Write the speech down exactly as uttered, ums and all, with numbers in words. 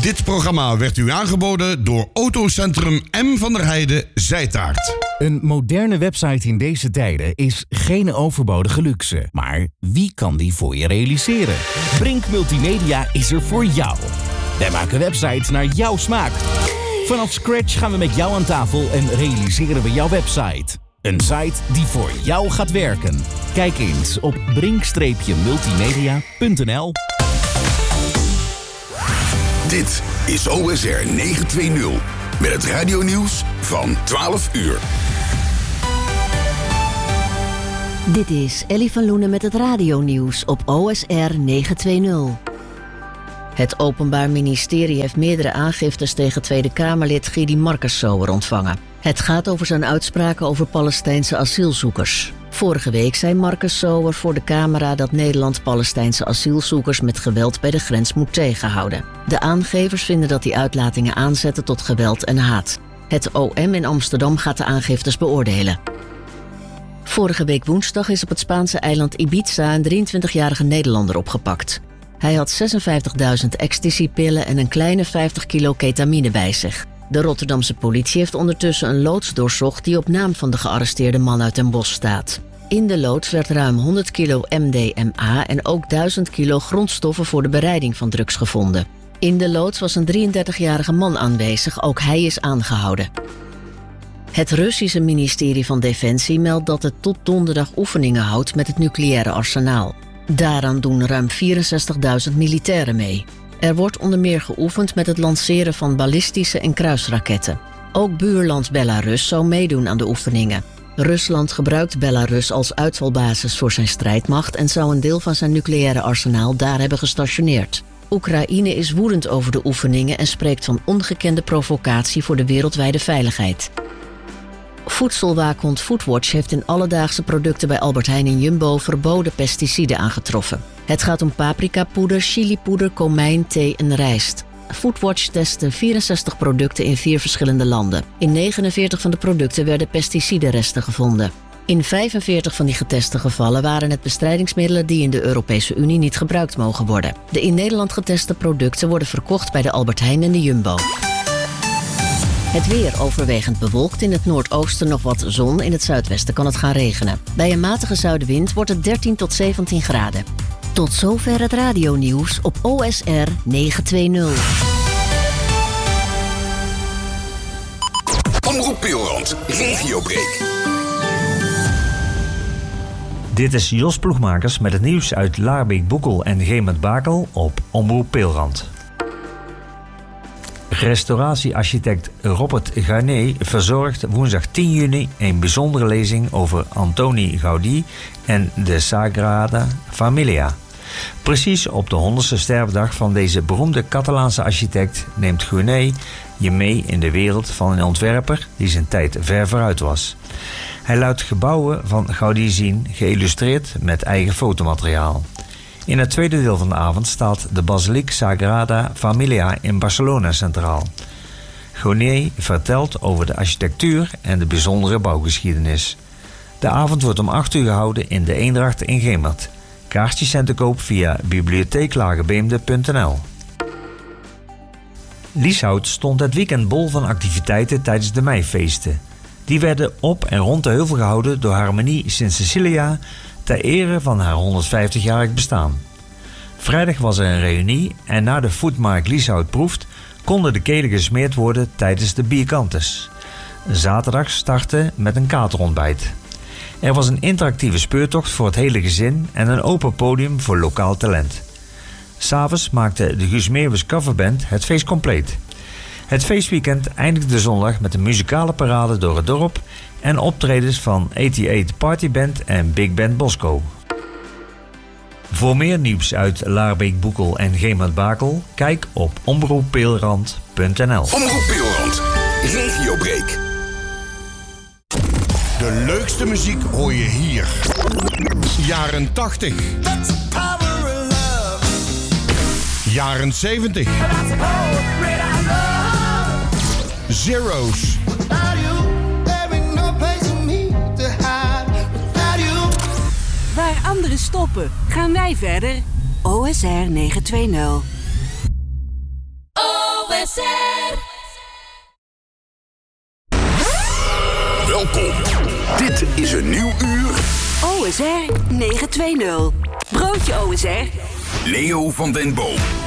Dit programma werd u aangeboden door Autocentrum M. van der Heijden, Zijtaart. Een moderne website in deze tijden is geen overbodige luxe. Maar wie kan die voor je realiseren? Brink Multimedia is er voor jou. Wij maken websites naar jouw smaak. Vanaf scratch gaan we met jou aan tafel en realiseren we jouw website. Een site die voor jou gaat werken. Kijk eens op brink multimedia punt n l. Dit is O S R negenhonderdtwintig met het radionieuws van twaalf uur. Dit is Ellie van Loenen met het radionieuws op O S R negenhonderdtwintig. Het Openbaar Ministerie heeft meerdere aangiftes tegen Tweede Kamerlid Gidi Marcus-Sauer ontvangen. Het gaat over zijn uitspraken over Palestijnse asielzoekers. Vorige week zei Marcus-Sauer voor de camera dat Nederland Palestijnse asielzoekers met geweld bij de grens moet tegenhouden. De aangevers vinden dat die uitlatingen aanzetten tot geweld en haat. Het O M in Amsterdam gaat de aangiftes beoordelen. Vorige week woensdag is op het Spaanse eiland Ibiza een drieëntwintigjarige Nederlander opgepakt. Hij had zesenvijftigduizend ecstasypillen en een kleine vijftig kilo ketamine bij zich. De Rotterdamse politie heeft ondertussen een loods doorzocht die op naam van de gearresteerde man uit Den Bosch staat. In de loods werd ruim honderd kilo M D M A en ook duizend kilo grondstoffen voor de bereiding van drugs gevonden. In de loods was een drieëndertigjarige man aanwezig, ook hij is aangehouden. Het Russische ministerie van Defensie meldt dat het tot donderdag oefeningen houdt met het nucleaire arsenaal. Daaraan doen ruim vierenzestigduizend militairen mee. Er wordt onder meer geoefend met het lanceren van ballistische en kruisraketten. Ook buurland Belarus zou meedoen aan de oefeningen. Rusland gebruikt Belarus als uitvalbasis voor zijn strijdmacht en zou een deel van zijn nucleaire arsenaal daar hebben gestationeerd. Oekraïne is woedend over de oefeningen en spreekt van ongekende provocatie voor de wereldwijde veiligheid. Voedselwaakhond Foodwatch heeft in alledaagse producten bij Albert Heijn en Jumbo verboden pesticiden aangetroffen. Het gaat om paprikapoeder, chilipoeder, komijn, thee en rijst. Foodwatch testte vierenzestig producten in vier verschillende landen. In negenenveertig van de producten werden pesticidenresten gevonden. In vijfenveertig van die geteste gevallen waren het bestrijdingsmiddelen die in de Europese Unie niet gebruikt mogen worden. De in Nederland geteste producten worden verkocht bij de Albert Heijn en de Jumbo. Het weer overwegend bewolkt, in het noordoosten nog wat zon, in het zuidwesten kan het gaan regenen. Bij een matige zuidenwind wordt het dertien tot zeventien graden. Tot zover het radionieuws op O S R negenhonderdtwintig. Omroep Peelrand, regiobreak. Dit is Jos Ploegmakers met het nieuws uit Laarbeek, Boekel en Gemet-Bakel op Omroep Peelrand. Restauratiearchitect Robert Garnet verzorgt woensdag tien juni een bijzondere lezing over Antoni Gaudí en de Sagrada Familia. Precies op de honderdste sterfdag van deze beroemde Catalaanse architect neemt Garnet je mee in de wereld van een ontwerper die zijn tijd ver vooruit was. Hij laat gebouwen van Gaudí zien, geïllustreerd met eigen fotomateriaal. In het tweede deel van de avond staat de basiliek Sagrada Familia in Barcelona centraal. Garnet vertelt over de architectuur en de bijzondere bouwgeschiedenis. De avond wordt om acht uur gehouden in de Eendracht in Gemert. Kaartjes zijn te koop via bibliotheeklagebeemde punt n l. Lieshout stond het weekend bol van activiteiten tijdens de meifeesten. Die werden op en rond de heuvel gehouden door Harmonie Sint Cecilia ter ere van haar honderdvijftigjarig bestaan. Vrijdag was er een reunie en na de foodmarkt Lieshout proeft konden de kelen gesmeerd worden tijdens de bierkantes. Zaterdag startte met een katerontbijt. Er was een interactieve speurtocht voor het hele gezin en een open podium voor lokaal talent. 'S'avonds maakte de Guus Meeuwis coverband het feest compleet. Het feestweekend eindigde zondag met een muzikale parade door het dorp en optredens van achtennegentig Partyband en Big Band Bosco. Voor meer nieuws uit Laarbeek, Boekel en Gemet-Bakel, kijk op omroep peelrand punt n l. Omroep Peelrand, regiobreak. De leukste muziek hoor je hier. Jaren tachtig. Jaren zeventig. Zero's. Waar anderen stoppen, gaan wij verder. O S R negenhonderdtwintig. O S R. Welkom. Dit is een nieuw uur. O S R negen twee nul. Broodje O S R. Leo van den Boom.